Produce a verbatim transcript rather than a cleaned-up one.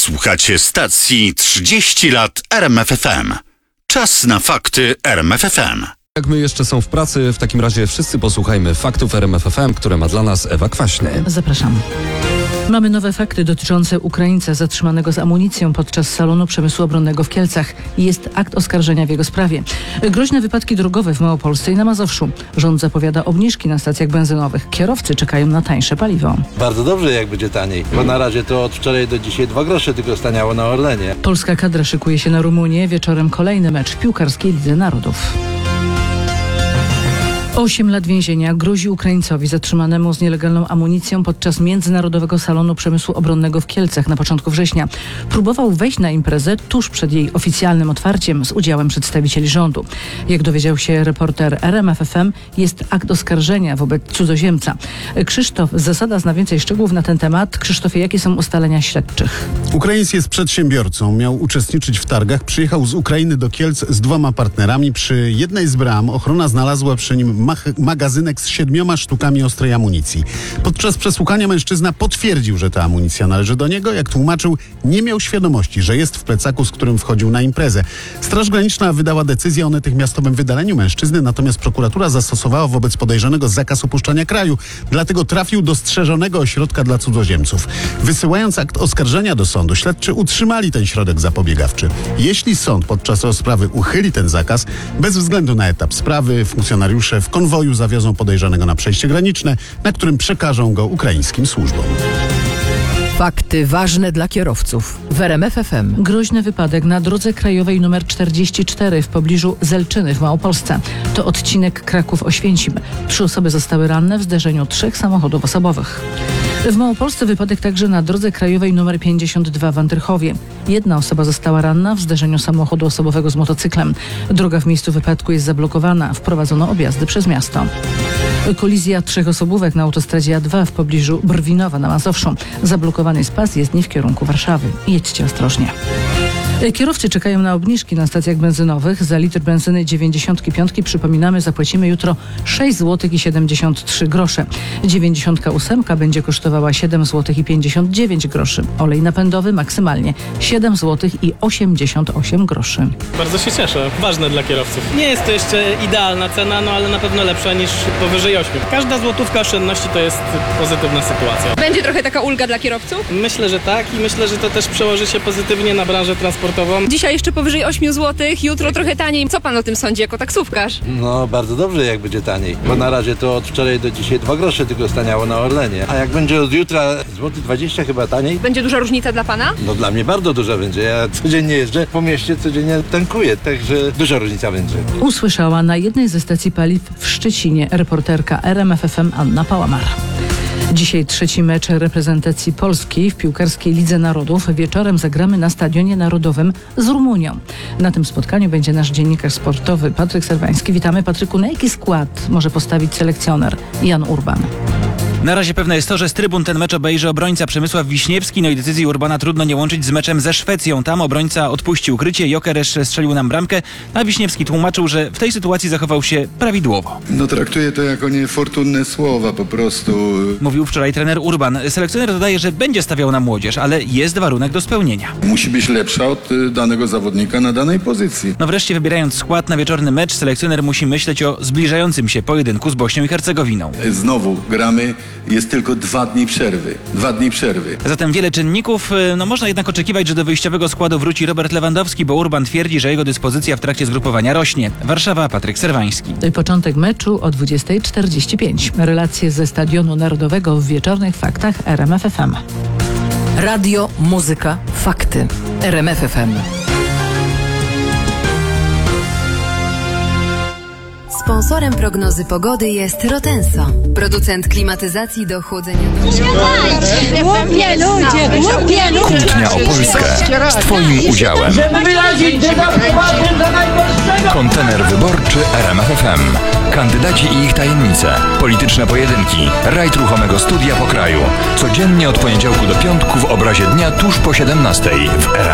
Słuchacie stacji trzydzieści lat R M F F M. Czas na fakty R M F F M. Jak my jeszcze są w pracy, w takim razie wszyscy posłuchajmy faktów R M F F M, które ma dla nas Ewa Kwaśny. Zapraszam. Mamy nowe fakty dotyczące Ukraińca zatrzymanego z amunicją podczas salonu przemysłu obronnego w Kielcach. Jest akt oskarżenia w jego sprawie. Groźne wypadki drogowe w Małopolsce i na Mazowszu. Rząd zapowiada obniżki na stacjach benzynowych. Kierowcy czekają na tańsze paliwo. Bardzo dobrze, jak będzie taniej, bo na razie to od wczoraj do dzisiaj dwa grosze tylko staniało na Orlenie. Polska kadra szykuje się na Rumunię. Wieczorem kolejny mecz w piłkarskiej Lidze Narodów. Osiem lat więzienia grozi Ukraińcowi zatrzymanemu z nielegalną amunicją podczas Międzynarodowego Salonu Przemysłu Obronnego w Kielcach na początku września. Próbował wejść na imprezę tuż przed jej oficjalnym otwarciem z udziałem przedstawicieli rządu. Jak dowiedział się reporter R M F F M, jest akt oskarżenia wobec cudzoziemca. Krzysztof Zasada zna więcej szczegółów na ten temat. Krzysztofie, jakie są ustalenia śledczych? Ukraińc jest przedsiębiorcą. Miał uczestniczyć w targach. Przyjechał z Ukrainy do Kielc z dwoma partnerami. Przy jednej z bram ochrona znalazła przy nim magazynek z siedmioma sztukami ostrej amunicji. Podczas przesłuchania mężczyzna potwierdził, że ta amunicja należy do niego. Jak tłumaczył, nie miał świadomości, że jest w plecaku, z którym wchodził na imprezę. Straż Graniczna wydała decyzję o natychmiastowym wydaleniu mężczyzny, natomiast prokuratura zastosowała wobec podejrzanego zakaz opuszczania kraju. Dlatego trafił do strzeżonego ośrodka dla cudzoziemców. Wysyłając akt oskarżenia do sądu, śledczy utrzymali ten środek zapobiegawczy. Jeśli sąd podczas rozprawy uchyli ten zakaz, bez względu na etap sprawy, funkcjonariusze w konwoju zawiozą podejrzanego na przejście graniczne, na którym przekażą go ukraińskim służbom. Fakty ważne dla kierowców w R M F F M. Groźny wypadek na drodze krajowej nr czterdzieści cztery w pobliżu Zelczyny w Małopolsce. To odcinek Kraków-Oświęcim. Trzy osoby zostały ranne w zderzeniu trzech samochodów osobowych. W Małopolsce wypadek także na drodze krajowej nr pięćdziesiąt dwa w Andrychowie. Jedna osoba została ranna w zderzeniu samochodu osobowego z motocyklem. Droga w miejscu wypadku jest zablokowana. Wprowadzono objazdy przez miasto. Kolizja trzech osobówek na autostradzie A dwa w pobliżu Brwinowa na Mazowszu. Zablokowany pas jezdni w kierunku Warszawy. Jedźcie ostrożnie. Kierowcy czekają na obniżki na stacjach benzynowych. Za litr benzyny dziewięćdziesiąt pięć, przypominamy, zapłacimy jutro sześć złotych siedemdziesiąt trzy grosze. dziewięćdziesiąt osiem będzie kosztowała siedem złotych pięćdziesiąt dziewięć groszy. Olej napędowy maksymalnie siedem złotych osiemdziesiąt osiem groszy. Bardzo się cieszę. Ważne dla kierowców. Nie jest to jeszcze idealna cena, no ale na pewno lepsza niż powyżej ośmiu. Każda złotówka oszczędności to jest pozytywna sytuacja. Będzie trochę taka ulga dla kierowców? Myślę, że tak i myślę, że to też przełoży się pozytywnie na branżę transportową. Dzisiaj jeszcze powyżej ośmiu złotych, jutro trochę taniej. Co pan o tym sądzi jako taksówkarz? No, bardzo dobrze, jak będzie taniej, bo na razie to od wczoraj do dzisiaj dwa grosze tylko staniało na Orlenie. A jak będzie od jutra złoty dwadzieścia chyba taniej? Będzie duża różnica dla pana? No dla mnie bardzo duża będzie. Ja codziennie jeżdżę po mieście, codziennie tankuję, także duża różnica będzie. Usłyszała na jednej ze stacji paliw w Szczecinie reporterka R M F F M Anna Pałamar. Dzisiaj trzeci mecz reprezentacji Polski w piłkarskiej Lidze Narodów. Wieczorem zagramy na Stadionie Narodowym z Rumunią. Na tym spotkaniu będzie nasz dziennikarz sportowy Patryk Serwański. Witamy, Patryku. Na jaki skład może postawić selekcjoner Jan Urban? Na razie pewne jest to, że z trybun ten mecz obejrzy obrońca Przemysław Wiśniewski. No i decyzji Urbana trudno nie łączyć z meczem ze Szwecją. Tam obrońca odpuścił krycie, Jokeresz strzelił nam bramkę, a Wiśniewski tłumaczył, że w tej sytuacji zachował się prawidłowo. No traktuję to jako niefortunne słowa po prostu. Mówił wczoraj trener Urban. Selekcjoner dodaje, że będzie stawiał na młodzież, ale jest warunek do spełnienia. Musi być lepsza od danego zawodnika na danej pozycji. No wreszcie wybierając skład na wieczorny mecz, selekcjoner musi myśleć o zbliżającym się pojedynku z Bośnią i Hercegowiną. Znowu gramy. Jest tylko dwa dni przerwy. Dwa dni przerwy. Zatem wiele czynników. No można jednak oczekiwać, że do wyjściowego składu wróci Robert Lewandowski, bo Urban twierdzi, że jego dyspozycja w trakcie zgrupowania rośnie. Warszawa, Patryk Serwański. Początek meczu o dwudziestej czterdzieści pięć. Relacje ze Stadionu Narodowego w wieczornych faktach R M F F M. Radio, muzyka, fakty. R M F F M. Sponsorem prognozy pogody jest Rotenso, producent klimatyzacji do chłodzenia. Kłótnia o Polskę z Twoim udziałem. Kontener wyborczy R M F F M. Kandydaci i ich tajemnice. Polityczne pojedynki. Rajd ruchomego studia po kraju. Codziennie od poniedziałku do piątku w obrazie dnia tuż po siedemnastej w R M F F M.